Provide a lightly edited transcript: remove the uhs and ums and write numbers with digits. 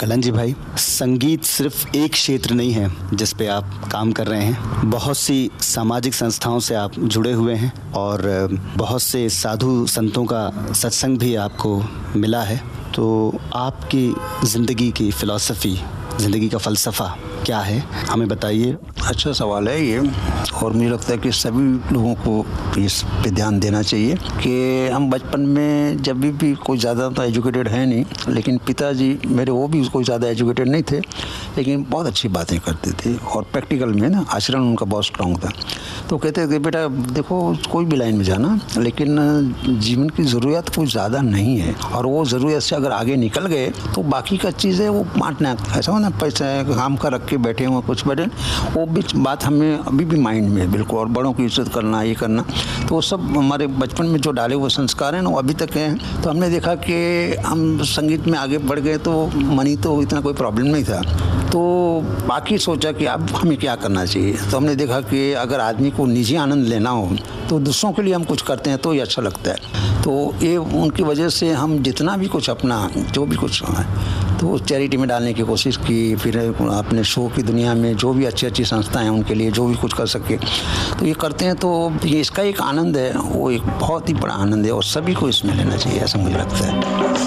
Kiln जी भाई, संगीत सिर्फ एक क्षेत्र नहीं है जिस पे आप काम कर रहे हैं। बहुत सी सामाजिक संस्थाओं से आप जुड़े हुए हैं और बहुत से साधु संतों का सत्संग भी आपको मिला है। तो आपकी ज़िंदगी की फ़िलॉसफ़ी, ज़िंदगी का फ़लसफ़ा क्या है, हमें बताइए। अच्छा सवाल है ये, और मुझे लगता है कि सभी लोगों को इस पे ध्यान देना चाहिए कि हम बचपन में जब भी कोई ज़्यादा तो एजुकेटेड है नहीं, लेकिन पिताजी मेरे वो भी कोई ज़्यादा एजुकेटेड नहीं थे, लेकिन बहुत अच्छी बातें करते थे और प्रैक्टिकल में ना आचरण उनका बहुत स्ट्रांग था। तो कहते थे बेटा देखो कोई भी लाइन में जाना, लेकिन जीवन की ज़रूरत कुछ ज़्यादा नहीं है और वो ज़रूरत से अगर आगे निकल गए तो बाकी का चीज़ है वो बांटना। ऐसा हो ना, पैसा है काम का रख के बैठे हुए कुछ बैठे, वो भी बात हमें अभी भी माइंड में है बिल्कुल। और बड़ों की इज्जत करना, ये करना, तो वो सब हमारे बचपन में जो डाले हुए संस्कार हैं ना वो अभी तक हैं। तो हमने देखा कि हम संगीत में आगे बढ़ गए तो मनी तो इतना कोई प्रॉब्लम नहीं था। तो बाकी सोचा कि अब हमें क्या करना चाहिए। तो हमने देखा कि अगर आदमी को निजी आनंद लेना हो तो दूसरों के लिए हम कुछ करते हैं तो ये अच्छा लगता है। तो ये उनकी वजह से हम जितना भी कुछ अपना जो भी कुछ है तो चैरिटी में डालने की कोशिश की। फिर अपने शो की दुनिया में जो भी अच्छी अच्छी संस्थाएं हैं उनके लिए जो भी कुछ कर सके तो ये करते हैं। तो ये इसका एक आनंद है, वो एक बहुत ही बड़ा आनंद है और सभी को इसमें लेना चाहिए, ऐसा मुझे लगता है।